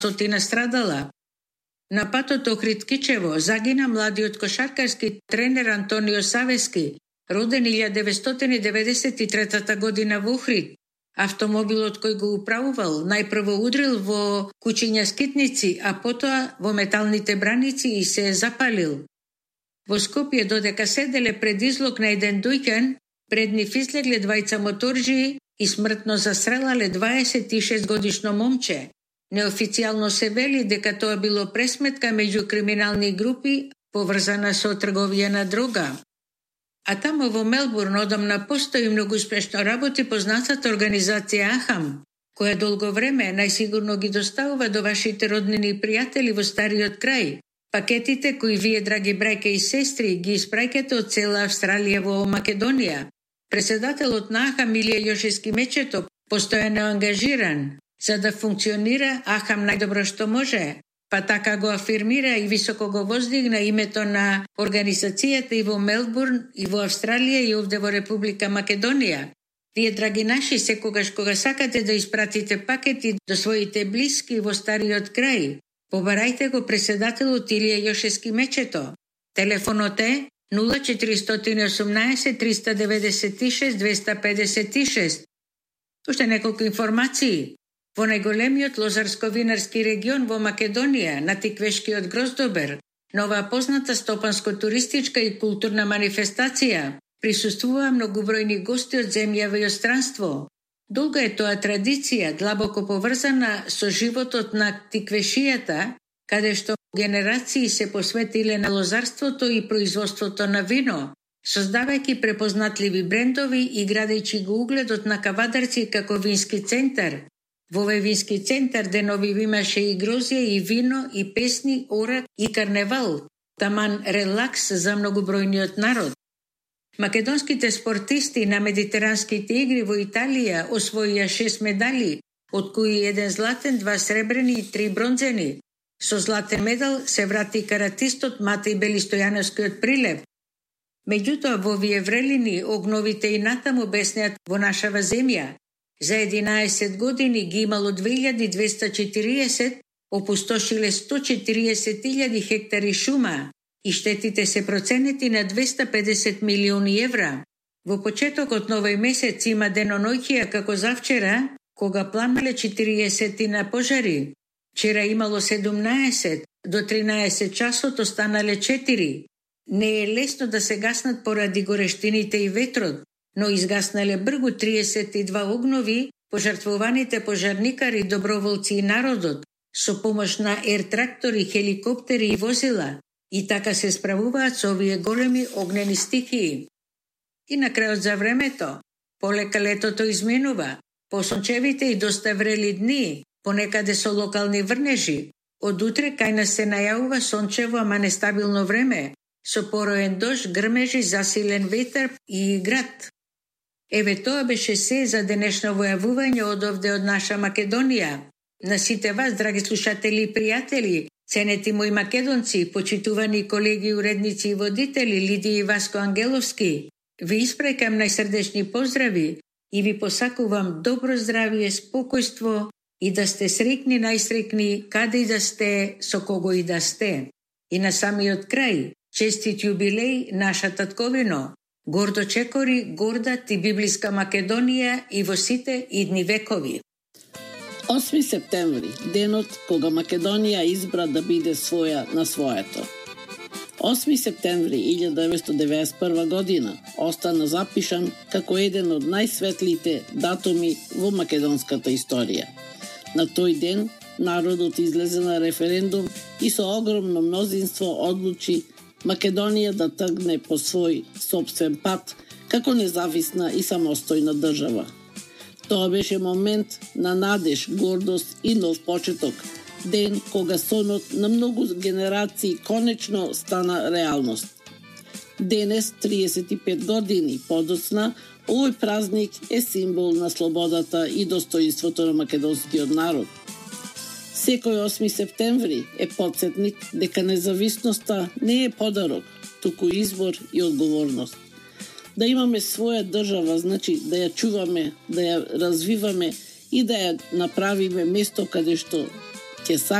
стотина страдала. На патот Охрид Кичево загина младиот кошаркарски тренер Антонио Савески, роден 1993 година во Охрид. Автомобилот кој го управувал најпрво удрил во кучиња скитници, а потоа во металните браници и се запалил. Во Скопје додека седеле пред излог на еден дуќан, пред нив излегле двајца моторџии и смртно застрелале 26 годишно момче. Неофицијално се вели дека тоа било пресметка меѓу криминални групи поврзана со трговија на дрога. А тамо во Мелбурн одамна постои многу успешно работи познатата организација АХАМ, која долго време најсигурно ги доставува до вашите роднини и пријатели во стариот крај пакетите кои вие, драги брајке и сестри, ги испраќате од цела Австралија во Македонија. Председателот на АХАМ Илија Јошевски Мечето постојано ангажиран за да функционира АХАМ најдобро што може, па така го афирмира и високо го воздигна името на организацијата и во Мелбурн, и во Австралија, и овде во Република Македонија. Вие, драги наши, секогаш кога сакате да испратите пакети до своите блиски во стариот крај, побарајте го председателот Илија Јошевски Мечето. Телефонот е 0418 396 256. Уште неколку информации. Во најголемиот лозарско-винарски регион во Македонија, на Тиквешкиот гроздобер, нова позната стопанско-туристичка и културна манифестација, присуствува многубројни гости од земја и остранство. Долга е тоа традиција, длабоко поврзана со животот на Тиквешијата, каде што генерации се посветиле на лозарството и производството на вино, создавајќи препознатливи брендови и градејќи го угледот на Кавадарци како вински центар. Во овој вински центар денови имаше и грозје, и вино, и песни, орак и карневал, таман релакс за многобројниот народ. Македонските спортисти на медитеранските игри во Италија освоија 6 медали, од кои 1 златен, 2 сребрени и 3 бронзени. Со златен медал се врати каратистот Матеј Белистојановски од Прилеп. Меѓутоа, во овие врелини огновите и натаму беснеат во нашава земја. За 11 години ги имало 2240, опустошиле 140.000 хектари шума и штетите се проценети на 250 милиони евра. Во почетокот на овој месец има деноноќија како завчера, кога пламнале 40 на пожари. Вчера имало 17, до 13 часот останале 4. Не е лесно да се гаснат поради горештините и ветрот, но изгаснале бргу 32 огнови пожртвуваните пожарникари, доброволци и народот, со помош на ер-трактори, хеликоптери и возила, и така се справуваат со овие големи огнени стихии. И на крајот за времето, полека летото изменува, посончевите и доста врели дни, понекаде со локални врнежи. Од утре кај нас се најавува сончево, ама нестабилно време, со пороен дожд, грмежи, засилен ветер и град. Еве тоа беше се за денешно војавување од овде од наша Македонија. На сите вас, драги слушатели и пријатели, ценети мои македонци, почитувани колеги, уредници и водители Лидија и Васко Ангеловски, ви испрекам најсрдечни поздрави и ви посакувам добро здравие, спокојство и да сте среќни, најсреќни каде и да сте, со кого и да сте. И на самиот крај, честит јубилеј наша татковино, гордо чекори, горда ти библиска Македонија и во сите идни векови. 8 септември, денот кога Македонија избра да биде своја на своето. 8 септември 1991 година остана запишан како еден од најсветлите датуми во македонската историја. На тој ден народот излезе на референдум и со огромно мнозинство одлучи Македонија да тргне по свој сопствен пат како независна и самостојна држава. Тоа беше момент на надеж, гордост и нов почеток, ден кога сонот на многу генерации конечно стана реалност. Денес, 35 години подоцна, овој празник е символ на слободата и достоинството на македонскиот народ. Секој 8 септември е потсетник дека независноста не е подарок, туку избор и одговорност. Да имаме своја држава значи да ја чуваме, да ја развиваме и да ја направиме место каде што Ќе